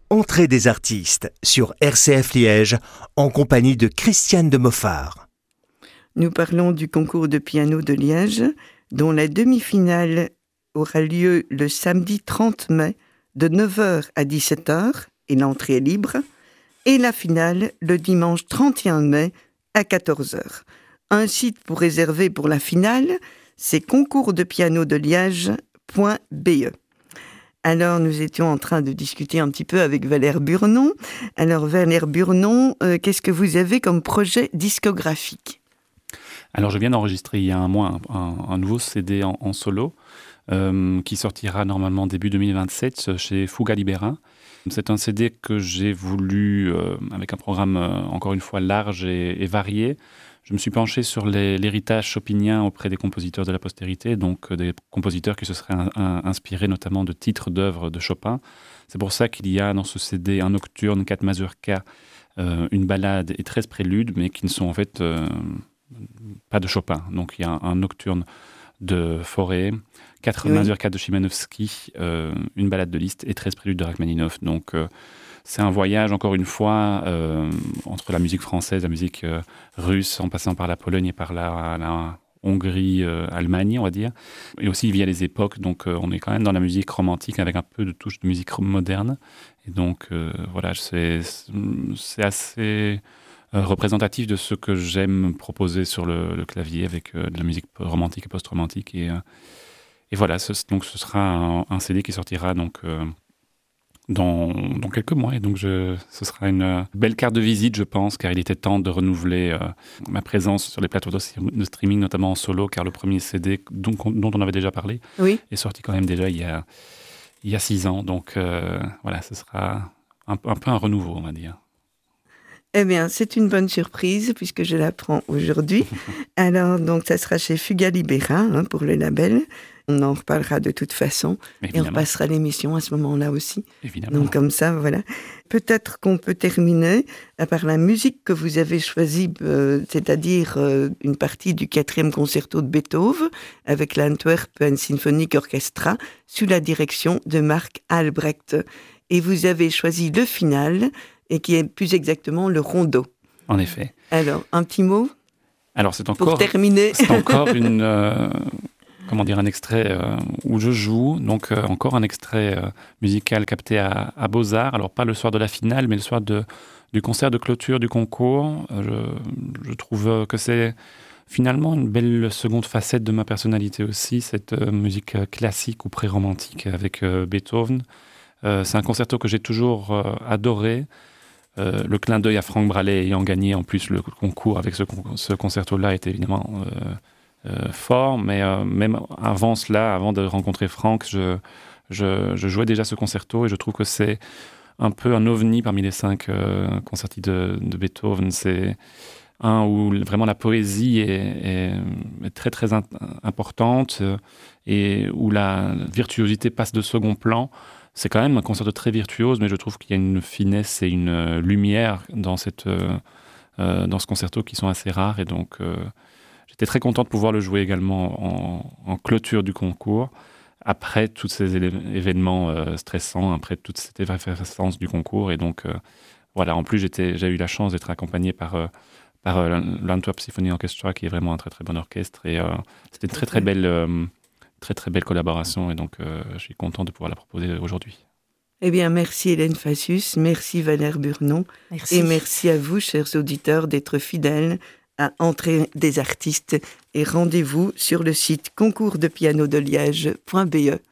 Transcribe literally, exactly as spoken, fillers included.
Entrée des artistes sur R C F Liège en compagnie de Christiane de Moffard. Nous parlons du concours de piano de Liège dont la demi-finale aura lieu le samedi trente mai de neuf heures à dix-sept heures et l'entrée est libre, et la finale le dimanche trente et un mai à quatorze heures. Un site pour réserver pour la finale, c'est concours de piano de liège point b e. Alors, nous étions en train de discuter un petit peu avec Valère Burnon. Alors, Valère Burnon, euh, qu'est-ce que vous avez comme projet discographique ? Alors, je viens d'enregistrer il y a un mois un, un, un nouveau C D en, en solo euh, qui sortira normalement début deux mille vingt-sept chez Fuga Libera. C'est un C D que j'ai voulu, euh, avec un programme euh, encore une fois large et, et varié. Je me suis penché sur les, l'héritage chopinien auprès des compositeurs de la postérité, donc euh, des compositeurs qui se seraient un, un, inspirés notamment de titres d'œuvres de Chopin. C'est pour ça qu'il y a dans ce C D un nocturne, quatre mazurkas, euh, une ballade et treize préludes, mais qui ne sont en fait euh, pas de Chopin. Donc il y a un, un nocturne de Fauré, quatre oui. mazurkas de Chimanovski, euh, une ballade de Liszt et treize préludes de Rachmaninov. Donc euh, c'est un voyage, encore une fois, euh, entre la musique française, la musique euh, russe, en passant par la Pologne et par la, la Hongrie, euh, Allemagne, on va dire. Et aussi via les époques. Donc, euh, on est quand même dans la musique romantique avec un peu de touche de musique moderne. Et donc, euh, voilà, c'est, c'est assez euh, représentatif de ce que j'aime proposer sur le, le clavier avec euh, de la musique romantique et post-romantique. Et, euh, et voilà, ce, donc ce sera un, un C D qui sortira donc... Euh, Dans, dans quelques mois. Et donc, je, ce sera une belle carte de visite, je pense, car il était temps de renouveler euh, ma présence sur les plateaux de, de streaming, notamment en solo, car le premier C D dont, dont on avait déjà parlé oui. est sorti quand même déjà il y a, il y a six ans. Donc, euh, voilà, ce sera un, un peu un renouveau, on va dire. Eh bien, c'est une bonne surprise, puisque je l'apprends aujourd'hui. Alors, donc, ça sera chez Fuga Libera, hein, pour le label. On en reparlera de toute façon. Évidemment. Et on repassera l'émission à ce moment-là aussi. Évidemment. Donc, comme ça, voilà. Peut-être qu'on peut terminer par la musique que vous avez choisie, euh, c'est-à-dire euh, une partie du quatrième concerto de Beethoven, avec l'Antwerpen Symphonic Orchestra, sous la direction de Marc Albrecht. Et vous avez choisi le final, et qui est plus exactement le rondo. En effet. Alors, un petit mot Alors, c'est encore, pour terminer. C'est encore une, euh, comment dire, un extrait euh, où je joue, donc euh, encore un extrait euh, musical capté à, à Beaux-Arts. Alors, pas le soir de la finale, mais le soir de, du concert de clôture du concours. Euh, je, je trouve que c'est finalement une belle seconde facette de ma personnalité aussi, cette euh, musique classique ou pré-romantique avec euh, Beethoven. Euh, c'est un concerto que j'ai toujours euh, adoré. Euh, le clin d'œil à Franck Bralet ayant gagné en plus le concours avec ce, ce concerto-là est évidemment euh, euh, fort, mais euh, même avant cela, avant de rencontrer Franck, je, je, je jouais déjà ce concerto et je trouve que c'est un peu un ovni parmi les cinq euh, concerti de, de Beethoven. C'est un où vraiment la poésie est, est, est très très in- importante euh, et où la virtuosité passe de second plan. C'est quand même un concerto très virtuose, mais je trouve qu'il y a une finesse et une euh, lumière dans, cette, euh, euh, dans ce concerto qui sont assez rares. Et donc, euh, j'étais très content de pouvoir le jouer également en, en clôture du concours, après tous ces élé- événements euh, stressants, après toute cette effervescence du concours. Et donc, euh, voilà, en plus, j'étais, j'ai eu la chance d'être accompagné par, euh, par euh, l'Antwerp Symphony Orchestra, qui est vraiment un très très bon orchestre. Et euh, c'était une très très belle... Euh, Très très belle collaboration et donc euh, je suis content de pouvoir la proposer aujourd'hui. Eh bien, merci Hélène Facius, merci Valère Burnon merci. Et merci à vous, chers auditeurs, d'être fidèles à Entrée des artistes et rendez-vous sur le site concours de piano de liège point b e.